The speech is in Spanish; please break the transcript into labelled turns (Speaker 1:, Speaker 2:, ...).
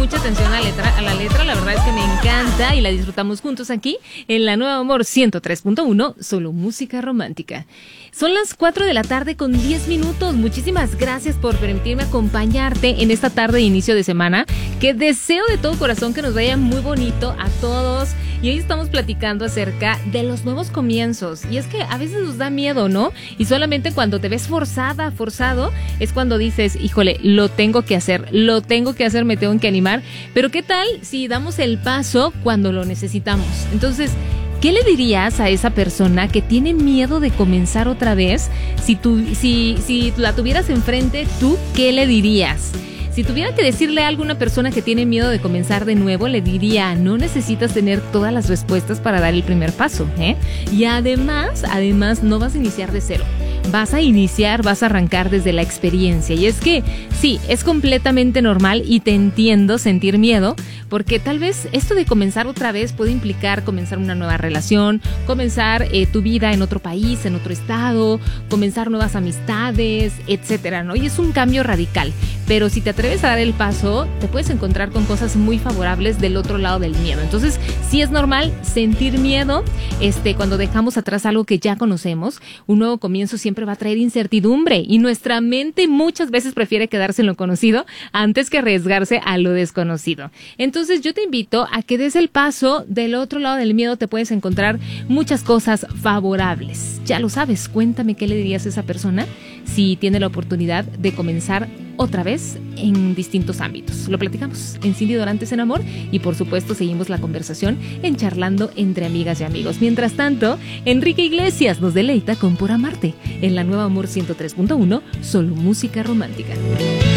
Speaker 1: mucha atención a la letra, la verdad es que me encanta y la disfrutamos juntos aquí en la Nueva Amor 103.1, solo música romántica. Son las 4 de la tarde con 10 minutos. Muchísimas gracias por permitirme acompañarte en esta tarde de inicio de semana, que deseo de todo corazón que nos vaya muy bonito a todos. Y hoy estamos platicando acerca de los nuevos comienzos. Y es que a veces nos da miedo, ¿no? Y solamente cuando te ves forzado, es cuando dices, híjole, lo tengo que hacer, me tengo que animar. Pero ¿qué tal si damos el paso cuando lo necesitamos? Entonces, ¿qué le dirías a esa persona que tiene miedo de comenzar otra vez? Si la tuvieras enfrente, ¿tú qué le dirías? Si tuviera que decirle algo a una persona que tiene miedo de comenzar de nuevo, le diría, no necesitas tener todas las respuestas para dar el primer paso, ¿eh? Y además, no vas a iniciar de cero. Vas a arrancar desde la experiencia. Y es que, sí, es completamente normal y te entiendo sentir miedo, porque tal vez esto de comenzar otra vez puede implicar comenzar una nueva relación, comenzar tu vida en otro país, en otro estado, comenzar nuevas amistades, etcétera, ¿no? Y es un cambio radical. Pero si te atreves a dar el paso, te puedes encontrar con cosas muy favorables del otro lado del miedo. Entonces, sí es normal sentir miedo cuando dejamos atrás algo que ya conocemos. Un nuevo comienzo siempre va a traer incertidumbre y nuestra mente muchas veces prefiere quedarse en lo conocido antes que arriesgarse a lo desconocido. Entonces, yo te invito a que des el paso. Del otro lado del miedo te puedes encontrar muchas cosas favorables. Ya lo sabes, cuéntame qué le dirías a esa persona si tiene la oportunidad de comenzar otra vez en distintos ámbitos. Lo platicamos en Cindy Dorantes en Amor y por supuesto seguimos la conversación en Charlando entre Amigas y Amigos. Mientras tanto, Enrique Iglesias nos deleita con Por Amarte en la Nueva Amor 103.1, solo música romántica.